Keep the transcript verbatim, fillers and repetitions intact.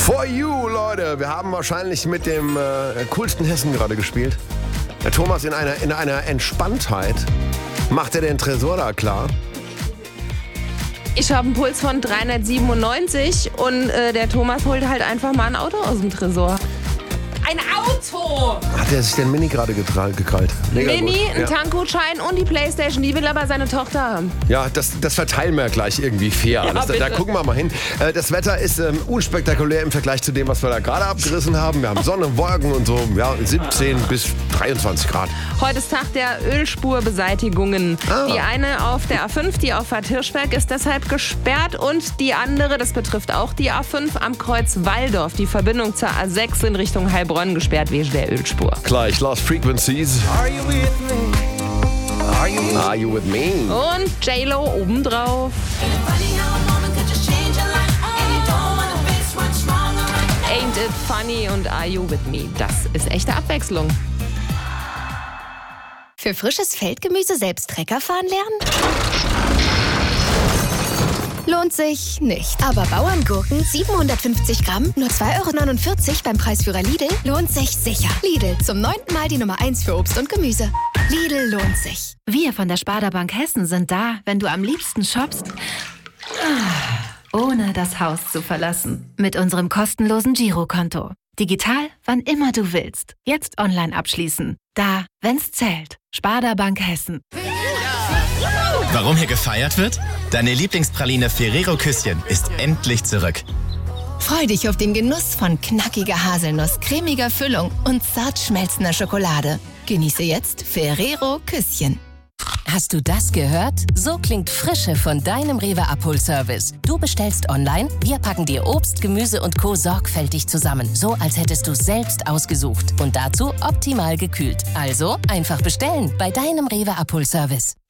For You, Leute. Wir haben wahrscheinlich mit dem äh, coolsten Hessen gerade gespielt. Der Thomas in einer, in einer Entspanntheit. Macht er den Tresor da klar? Ich habe einen Puls von dreihundertsiebenundneunzig und äh, der Thomas holt halt einfach mal ein Auto aus dem Tresor. Ein Auto! Hat er sich den Mini gerade getra- gekrallt? Mega Mini, gut. ein Ja. Tankgutschein und die Playstation. Die will aber seine Tochter haben. Ja, das, das verteilen wir gleich irgendwie fair. Ja, das, da, da bitte. gucken wir mal hin. Äh, das Wetter ist ähm, unspektakulär im Vergleich zu dem, was wir da gerade abgerissen haben. Wir haben Sonne, Wolken und so, ja, siebzehn bis dreiundzwanzig Grad. Heute ist Tag der Ölspurbeseitigungen. Ah. Die eine auf der A fünf, die auf Bad Hirschberg, ist deshalb gesperrt. Und die andere, das betrifft auch die A fünf am Kreuz Walldorf. Die Verbindung zur A sechs in Richtung Heilbronn gesperrt wegen der Ölspur. Gleich Lost Frequencies. Are you with me? Are you with Are you with me? Und J-Lo obendrauf. Ain't it funny und Are you with me? Das ist echte Abwechslung. Für frisches Feldgemüse selbst Trecker fahren lernen? Lohnt sich nicht. Aber Bauerngurken siebenhundertfünfzig Gramm, nur zwei Euro neunundvierzig beim Preisführer Lidl, lohnt sich sicher. Lidl, zum neunten Mal die Nummer eins für Obst und Gemüse. Lidl lohnt sich. Wir von der Sparda Bank Hessen sind da, wenn du am liebsten shoppst, ohne das Haus zu verlassen. Mit unserem kostenlosen Girokonto. Digital, wann immer du willst. Jetzt online abschließen. Da, wenn's zählt. Sparda Bank Hessen. Warum hier gefeiert wird? Deine Lieblingspraline Ferrero Küsschen ist endlich zurück. Freu dich auf den Genuss von knackiger Haselnuss, cremiger Füllung und zart schmelzender Schokolade. Genieße jetzt Ferrero Küsschen. Hast du das gehört? So klingt Frische von deinem Rewe-Abholservice. Du bestellst online, wir packen dir Obst, Gemüse und Co. sorgfältig zusammen. So, als hättest du es selbst ausgesucht. Und dazu optimal gekühlt. Also einfach bestellen bei deinem Rewe-Abholservice.